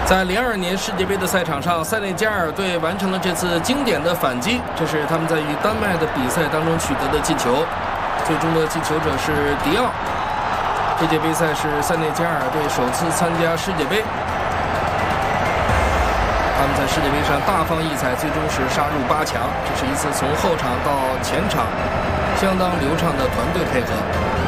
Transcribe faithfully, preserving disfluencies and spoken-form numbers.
在零二年世界杯的赛场上，塞内加尔队完成了这次经典的反击，这是他们在与丹麦的比赛当中取得的进球，最终的进球者是迪奥。这届杯赛是塞内加尔队首次参加世界杯，他们在世界杯上大放异彩，最终是杀入八强。这是一次从后场到前场相当流畅的团队配合。